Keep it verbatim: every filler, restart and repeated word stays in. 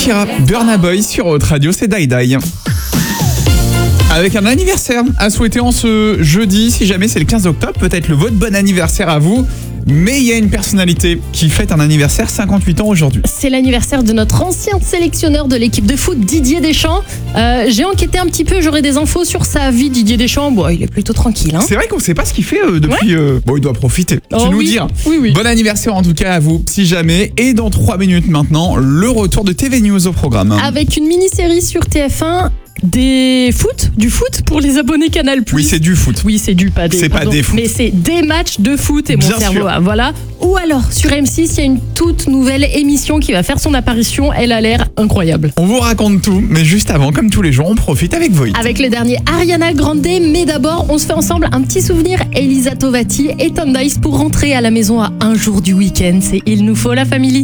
Shakira, Burna Boy sur Haute Radio, c'est Die Die. Avec un anniversaire à souhaiter en ce jeudi, si jamais c'est le quinze octobre, peut-être le votre bon anniversaire à vous. Mais il y a une personnalité qui fête un anniversaire, cinquante-huit ans aujourd'hui. C'est l'anniversaire de notre ancien sélectionneur de l'équipe de foot, Didier Deschamps. Euh, j'ai enquêté un petit peu, j'aurai des infos sur sa vie. Didier Deschamps, bon, il est plutôt tranquille. Hein. C'est vrai qu'on ne sait pas ce qu'il fait euh, depuis... Ouais. Euh... Bon, il doit profiter. Oh, tu nous oui. dire. Oui, oui. Bon anniversaire en tout cas à vous, si jamais. Et dans trois minutes maintenant, le retour de T V News au programme. Avec une mini-série sur T F un... Des foot, du foot pour les abonnés Canal+. Oui, c'est du foot. Oui, c'est du, pas des. C'est pas des foot. Mais c'est des matchs de foot et mon Bien cerveau, sûr. ah, voilà. Ou alors, sur M six, il y a une toute nouvelle émission qui va faire son apparition. Elle a l'air incroyable. On vous raconte tout, mais juste avant, comme tous les jours, on profite avec Void. Avec le dernier Ariana Grande, mais d'abord, on se fait ensemble un petit souvenir. Elisa Tovati et Tom Dice pour rentrer à la maison à un jour du week-end. C'est Il nous faut la famille.